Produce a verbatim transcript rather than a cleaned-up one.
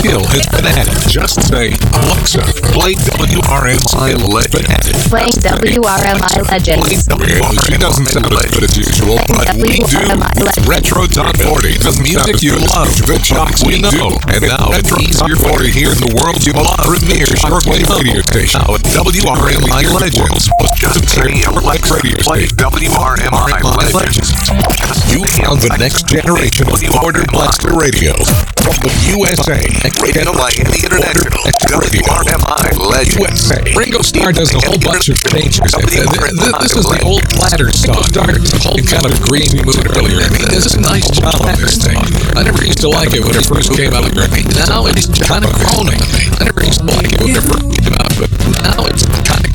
skill has been added. Just say, Alexa, play W R M I Legends. Playing W R M I Legends. She doesn't sound as good as usual, but we do. Retro Top forty, the music you love, the shocks we know. And now it's easier for you here in the world's most premier shortwave radio station. Now at W R M I Legends. Just say Alexa, play W R M I Legends. You found the next generation of Border Blaster radios from the U S A. Rated by the International W R M I Legends. U S A. Ringo Starr does a whole bunch of changes. This is the old platter song. It's a whole kind of green mood earlier. I mean, this is a nice job on this thing. I never used to like it when it first came out. Now it's kind of grown on me. I never used to like it when it first came out, but now it's kind of